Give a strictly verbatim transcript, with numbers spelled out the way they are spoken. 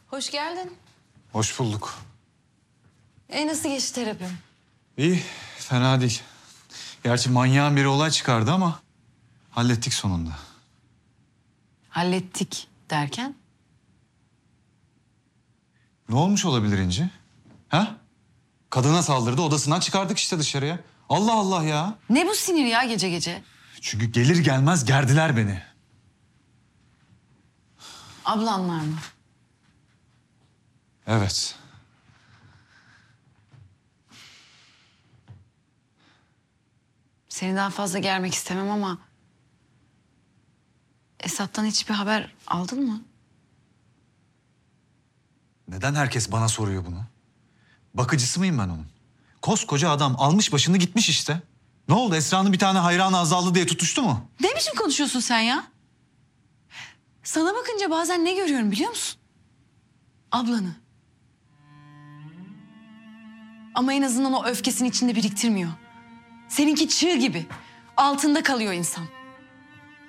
Hoş geldin. Hoş bulduk. E nasıl geçti terapim? İyi, fena değil. Gerçi manyağın biri olay çıkardı ama hallettik sonunda. Hallettik derken? Ne olmuş olabilir İnci? Ha? Kadına saldırdı, odasından çıkardık işte dışarıya. Allah Allah ya. Ne bu sinir ya gece gece? Çünkü gelir gelmez gerdiler beni. Ablanlar mı? Evet. Seni daha fazla germek istemem ama... Esat'tan hiçbir haber aldın mı? Neden herkes bana soruyor bunu? Bakıcısı mıyım ben onun? Koskoca adam almış başını gitmiş işte. Ne oldu? Esra'nın bir tane hayranı azaldı diye tutuştu mu? Ne biçim konuşuyorsun sen ya? Sana bakınca bazen ne görüyorum biliyor musun? Ablanı. Ama en azından o öfkesini içinde biriktirmiyor. Seninki çığ gibi. Altında kalıyor insan.